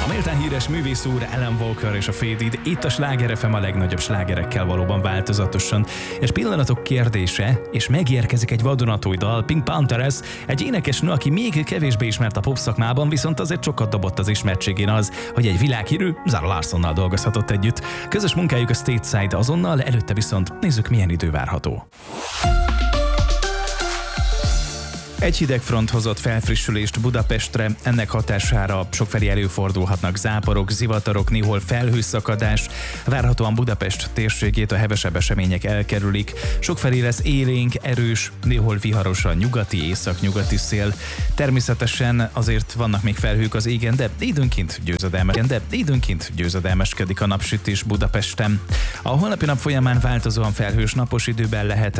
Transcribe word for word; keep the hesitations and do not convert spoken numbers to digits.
A méltán híres művész úr Alan Walker és a Faded itt a Sláger ef em a legnagyobb slágerekkel valóban változatosan. És pillanatok kérdése, és megérkezik egy vadonatúj dal, Pink Panthers, egy énekesnő, aki még kevésbé ismert a pop szakmában, viszont azért sokat dobott az ismertségén az, hogy egy világhírű Zara Larsonnal dolgozhatott együtt. Közös munkájuk a Stateside azonnal, előtte viszont nézzük, milyen idő várható. Egy hideg front hozott felfrissülést Budapestre, ennek hatására sokfelé előfordulhatnak záporok, zivatarok, néhol felhőszakadás. Várhatóan Budapest térségét a hevesebb események elkerülik. Sokfelé lesz élénk, erős, néhol viharosan nyugati, északnyugati szél. Természetesen azért vannak még felhők az égen, de időnként győzedelmes, de időnként győzedelmeskedik a napsütés Budapesten. A holnapi nap folyamán változóan felhős napos időben lehet